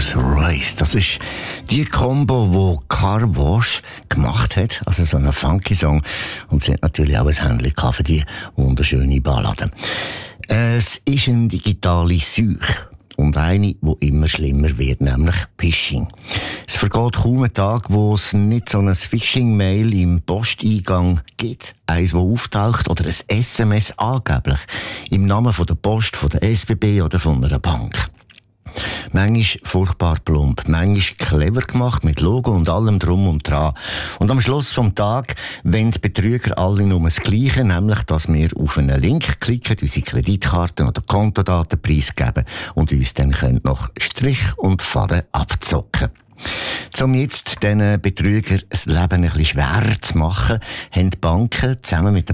Rolls-Royce. Das ist die Combo, wo Carwash gemacht hat. Also so einen funky Song. Und sie hat natürlich auch ein Händchen für die wunderschöne Ballade. Es ist eine digitale Seuche. Und eine, die immer schlimmer wird, nämlich Phishing. Es vergeht kaum ein Tag, wo es nicht so ein Phishing-Mail im Posteingang gibt. Eins, das auftaucht, oder ein SMS angeblich im Namen von der Post, von der SBB oder von einer Bank. Manchmal furchtbar plump, manchmal clever gemacht, mit Logo und allem drum und dran. Und am Schluss vom Tag wollen die Betrüger alle nur das Gleiche, nämlich, dass wir auf einen Link klicken, unsere Kreditkarten oder Kontodaten preisgeben und uns dann nach Strich und Faden abzocken. Um jetzt diesen Betrügern das Leben ein bisschen schwerer zu machen, haben die Banken zusammen mit